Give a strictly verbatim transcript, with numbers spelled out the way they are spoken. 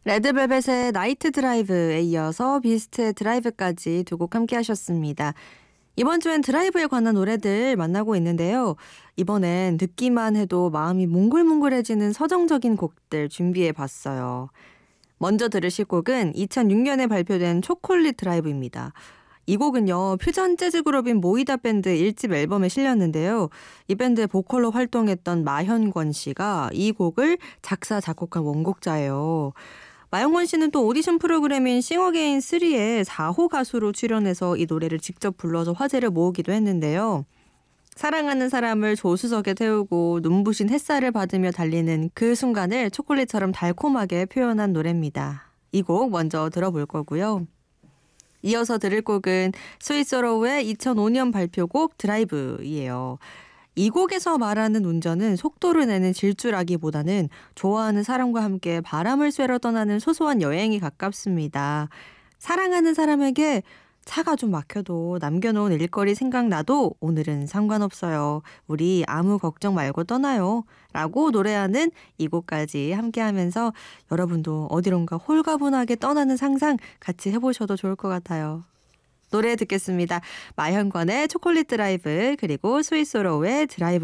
레드벨벳의 나이트 드라이브에 이어서 비스트의 드라이브까지 두 곡 함께 하셨습니다. 이번 주엔 드라이브에 관한 노래들 만나고 있는데요. 이번엔 듣기만 해도 마음이 몽글몽글해지는 서정적인 곡들 준비해봤어요. 먼저 들으실 곡은 이천육 년에 발표된 초콜릿 드라이브입니다. 이 곡은요, 퓨전 재즈 그룹인 모이다 밴드 일 집 앨범에 실렸는데요. 이 밴드의 보컬로 활동했던 마현권 씨가 이 곡을 작사, 작곡한 원곡자예요. 마영권 씨는 또 오디션 프로그램인 싱어게인 쓰리에 사 호 가수로 출연해서 이 노래를 직접 불러서 화제를 모으기도 했는데요. 사랑하는 사람을 조수석에 태우고 눈부신 햇살을 받으며 달리는 그 순간을 초콜릿처럼 달콤하게 표현한 노래입니다. 이 곡 먼저 들어볼 거고요. 이어서 들을 곡은 스위스로우의 이천오 년 발표곡 드라이브이에요. 이 곡에서 말하는 운전은 속도를 내는 질주라기보다는 좋아하는 사람과 함께 바람을 쐬러 떠나는 소소한 여행이 가깝습니다. 사랑하는 사람에게 차가 좀 막혀도 남겨놓은 일거리 생각나도 오늘은 상관없어요. 우리 아무 걱정 말고 떠나요. 라고 노래하는 이 곡까지 함께하면서 여러분도 어디론가 홀가분하게 떠나는 상상 같이 해보셔도 좋을 것 같아요. 노래 듣겠습니다. 마현권의 초콜릿 드라이브 그리고 스위스로우의 드라이브